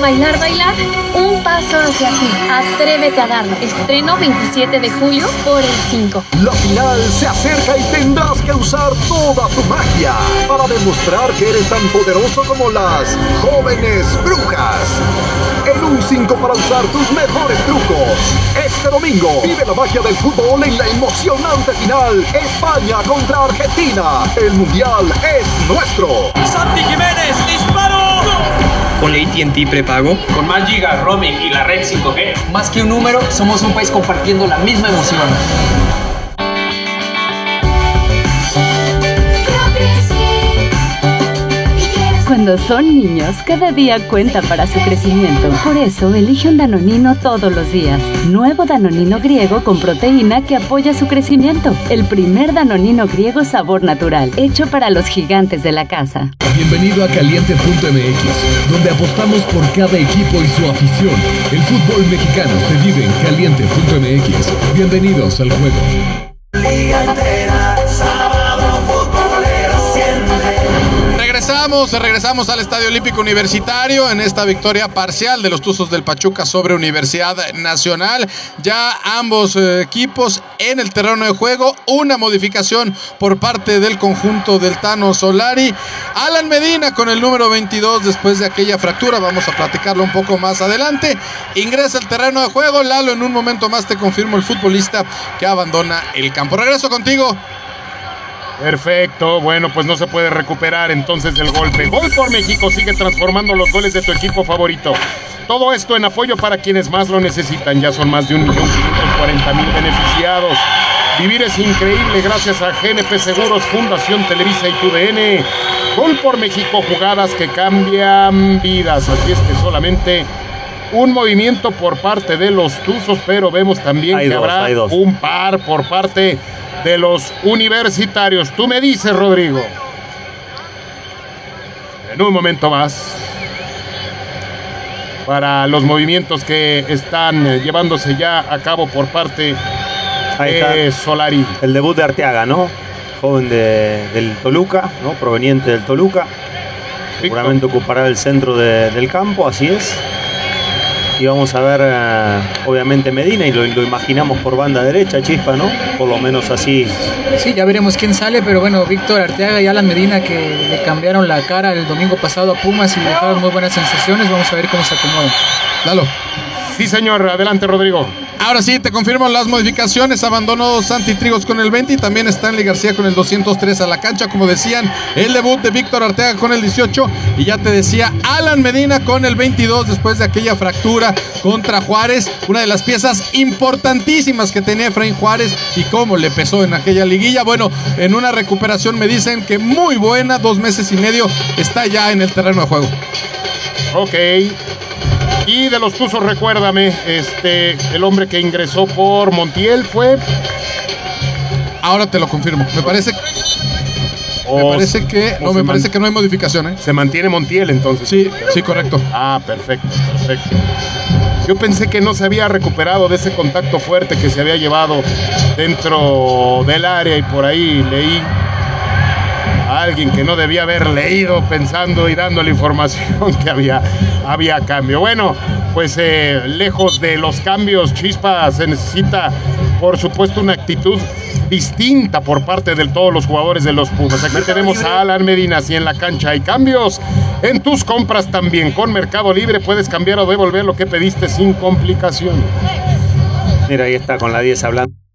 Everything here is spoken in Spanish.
bailar, bailar, un paso hacia ti. Atrévete a darlo. Estreno 27 de julio por el 5. La final se acerca y tendrás que usar toda tu magia para demostrar que eres tan poderoso como las jóvenes brujas. En un 5 para usar tus mejores trucos. Este domingo vive la magia del fútbol en la emocionante final. España contra Argentina. El mundial es nuestro. Santi Jiménez, disparo. Con la AT&T prepago, Con más gigas, roaming y la red 5G. Más que un número, somos un país compartiendo la misma emoción. Cuando son niños, cada día cuenta para su crecimiento. Por eso, elige un Danonino todos los días. Nuevo Danonino griego con proteína que apoya su crecimiento. El primer Danonino griego sabor natural, hecho para los gigantes de la casa. Bienvenido a Caliente.mx, donde apostamos por cada equipo y su afición. El fútbol mexicano se vive en Caliente.mx. Bienvenidos al juego. Liga entera, sábado futbolero siempre. Regresamos al Estadio Olímpico Universitario en esta victoria parcial de los Tuzos del Pachuca sobre Universidad Nacional. Ya ambos equipos en el terreno de juego. Una modificación por parte del conjunto del Tano Solari. Alan Medina con el número 22 después de aquella fractura. Vamos a platicarlo un poco más adelante. Ingresa al terreno de juego. Lalo, en un momento más te confirmo el futbolista que abandona el campo. Regreso contigo. Perfecto, bueno, pues no se puede recuperar entonces del golpe. Gol por México, sigue transformando los goles de tu equipo favorito. Todo esto en apoyo para quienes más lo necesitan. Ya son más de 1.540.000 beneficiados. Vivir es increíble gracias a GNP Seguros, Fundación Televisa y TUDN. Gol por México, jugadas que cambian vidas. Así es que solamente un movimiento por parte de los Tuzos, pero vemos también que habrá un par por parte de los universitarios. Tú me dices, Rodrigo. En un momento más, para los movimientos que están llevándose ya a cabo por parte de Solari. El debut de Arteaga, ¿no? Joven del Toluca, ¿no? Proveniente del Toluca. Seguramente ocupará el centro del campo, así es. Y vamos a ver, obviamente, Medina, y lo imaginamos por banda derecha, Chispa, ¿no? Por lo menos así. Sí, ya veremos quién sale, pero bueno, Víctor Arteaga y Alan Medina, que le cambiaron la cara el domingo pasado a Pumas y le dejaron muy buenas sensaciones. Vamos a ver cómo se acomodan. Lalo. Sí, señor. Adelante, Rodrigo. Ahora sí, te confirmo las modificaciones. Abandonó Santi Trigos con el 20 y también Stanley García con el 203 a la cancha. Como decían, el debut de Víctor Arteaga con el 18. Y ya te decía, Alan Medina con el 22 después de aquella fractura contra Juárez. Una de las piezas importantísimas que tenía Efraín Juárez y cómo le pesó en aquella liguilla. Bueno, en una recuperación me dicen que muy buena, 2 meses y medio, está ya en el terreno de juego. Ok. Y de los Tuzos, recuérdame, el hombre que ingresó por Montiel fue. Ahora te lo confirmo. Me parece que no hay modificación, ¿eh? Se mantiene Montiel entonces. Sí, correcto. Ah, perfecto. Yo pensé que no se había recuperado de ese contacto fuerte que se había llevado dentro del área y por ahí leí a alguien que no debía haber leído pensando y dando la información que había cambio. Bueno, pues lejos de los cambios, Chispa, se necesita, por supuesto, una actitud distinta por parte de todos los jugadores de los Pumas. Aquí tenemos a Alan Medina. Si en la cancha hay cambios, en tus compras también. Con Mercado Libre puedes cambiar o devolver lo que pediste sin complicaciones. Mira, ahí está con la 10 hablando.